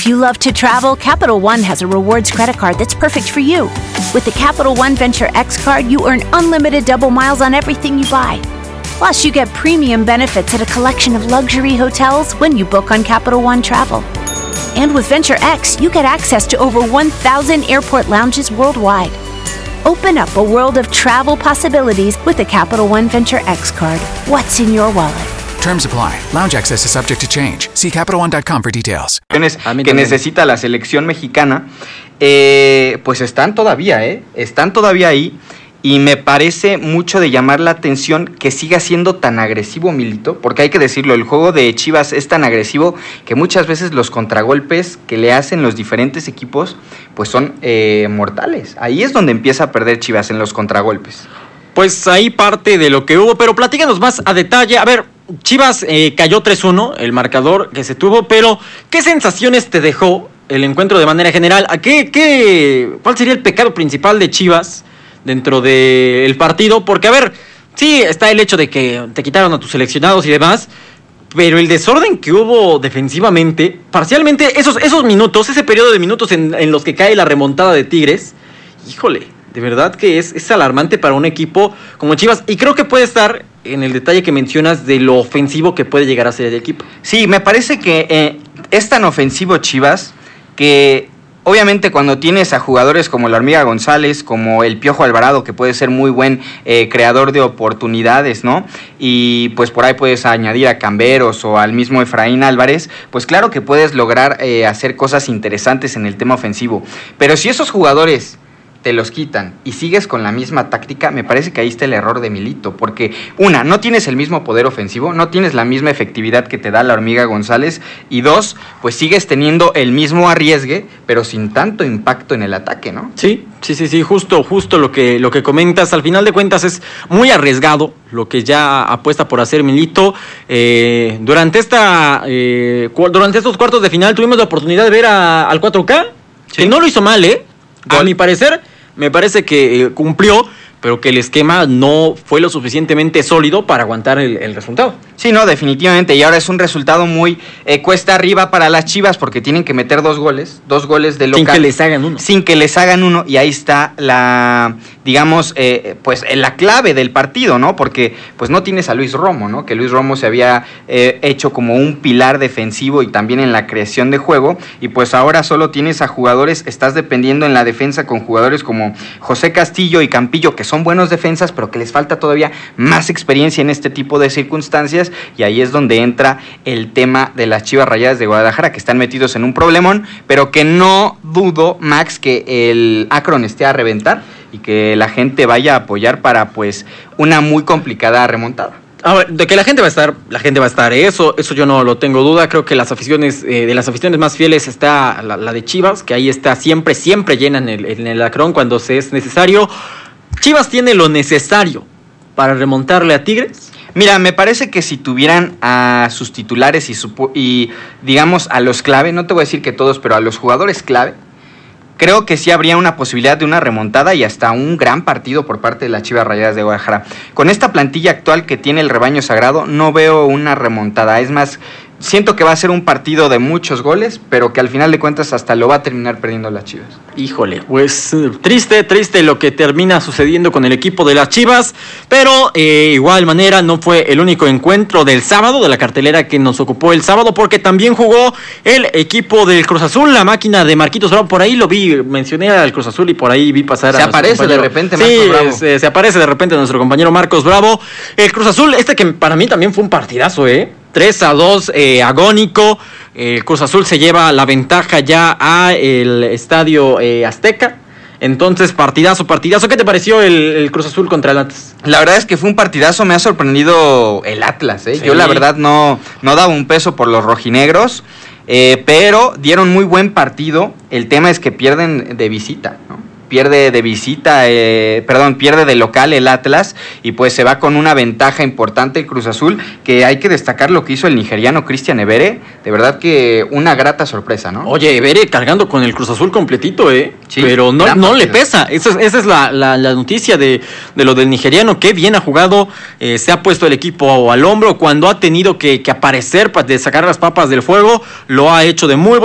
If you love to travel, Capital One has a rewards credit card that's perfect for you. With the Capital One Venture X card, you earn unlimited double miles on everything you buy. Plus, you get premium benefits at a collection of luxury hotels when you book on Capital One Travel. And with Venture X, you get access to over 1,000 airport lounges worldwide. Open up a world of travel possibilities with the Capital One Venture X card. What's in your wallet? Terms apply. Lounge access is subject to change. See CapitalOne.com for details. Que necesita la selección mexicana, pues están todavía ahí. Y me parece mucho de llamar la atención que siga siendo tan agresivo Milito, porque hay que decirlo, el juego de Chivas es tan agresivo que muchas veces los contragolpes que le hacen los diferentes equipos pues son mortales. Ahí es donde empieza a perder Chivas, en los contragolpes. Pues ahí parte de lo que hubo, pero platícanos más a detalle. A ver, Chivas cayó 3-1, el marcador que se tuvo, pero ¿qué sensaciones te dejó el encuentro de manera general? ¿Cuál sería el pecado principal de Chivas dentro del partido? Porque, a ver, sí está el hecho de que te quitaron a tus seleccionados y demás, pero el desorden que hubo defensivamente, parcialmente, esos minutos, ese periodo de minutos en los que cae la remontada de Tigres, híjole, de verdad que es alarmante para un equipo como Chivas, y creo que puede estar en el detalle que mencionas de lo ofensivo que puede llegar a ser el equipo. Sí, me parece que es tan ofensivo Chivas que obviamente cuando tienes a jugadores como la Hormiga González, como el Piojo Alvarado, que puede ser muy buen creador de oportunidades, ¿no? Y pues por ahí puedes añadir a Camberos o al mismo Efraín Álvarez, pues claro que puedes lograr hacer cosas interesantes en el tema ofensivo. Pero si esos jugadores te los quitan y sigues con la misma táctica, me parece que ahí está el error de Milito, porque no tienes el mismo poder ofensivo, no tienes la misma efectividad que te da la Hormiga González, y dos, pues sigues teniendo el mismo arriesgue, pero sin tanto impacto en el ataque, ¿no? Sí, justo lo que comentas. Al final de cuentas es muy arriesgado lo que ya apuesta por hacer Milito. Durante estos cuartos de final tuvimos la oportunidad de ver al 4K, sí, que no lo hizo mal, a mi parecer. Me parece que cumplió, pero que el esquema no fue lo suficientemente sólido para aguantar el resultado. Sí, no, definitivamente, y ahora es un resultado muy cuesta arriba para las Chivas, porque tienen que meter dos goles de local. Sin que les hagan uno, y ahí está la, digamos, pues la clave del partido, ¿no? Porque pues no tienes a Luis Romo, ¿no? Que Luis Romo se había hecho como un pilar defensivo y también en la creación de juego, y pues ahora solo tienes a jugadores, estás dependiendo en la defensa con jugadores como José Castillo y Campillo, que son buenos defensas, pero que les falta todavía más experiencia en este tipo de circunstancias, y ahí es donde entra el tema de las Chivas Rayadas de Guadalajara, que están metidos en un problemón, pero que no dudo, Max, que el Akron esté a reventar y que la gente vaya a apoyar para pues una muy complicada remontada. Ahora, de que la gente va a estar, eso yo no lo tengo duda. Creo que las aficiones, de las aficiones más fieles está la de Chivas, que ahí está siempre llena en el Akron cuando se es necesario. ¿Chivas tiene lo necesario para remontarle a Tigres? Mira, me parece que si tuvieran a sus titulares y digamos a los clave, no te voy a decir que todos, pero a los jugadores clave, creo que sí habría una posibilidad de una remontada y hasta un gran partido por parte de las Chivas Rayadas de Guadalajara. Con esta plantilla actual que tiene el rebaño sagrado, no veo una remontada. Es más, siento que va a ser un partido de muchos goles, pero que al final de cuentas hasta lo va a terminar perdiendo las Chivas. Híjole, pues triste lo que termina sucediendo con el equipo de las Chivas, pero igual manera no fue el único encuentro del sábado, de la cartelera que nos ocupó el sábado, porque también jugó el equipo del Cruz Azul, la máquina de Marquitos Bravo. Por ahí lo vi, mencioné al Cruz Azul y por ahí vi pasar se aparece de repente Marcos Bravo. Se aparece de repente nuestro compañero Marcos Bravo. El Cruz Azul, que para mí también fue un partidazo, 3-2, agónico. El Cruz Azul se lleva la ventaja ya al Estadio Azteca. Entonces, partidazo. ¿Qué te pareció el Cruz Azul contra el Atlas? La verdad es que fue un partidazo, me ha sorprendido el Atlas, Sí. Yo la verdad no daba un peso por los rojinegros, pero dieron muy buen partido. El tema es que pierden de visita, ¿no? Pierde de local el Atlas, y pues se va con una ventaja importante el Cruz Azul, que hay que destacar lo que hizo el nigeriano Christian Ebere. De verdad que una grata sorpresa, ¿no? Oye, Ebere cargando con el Cruz Azul completito, Sí, pero no le pesa. Esa es la noticia de lo del nigeriano. Qué bien ha jugado, se ha puesto el equipo al hombro cuando ha tenido que aparecer para sacar las papas del fuego. Lo ha hecho de muy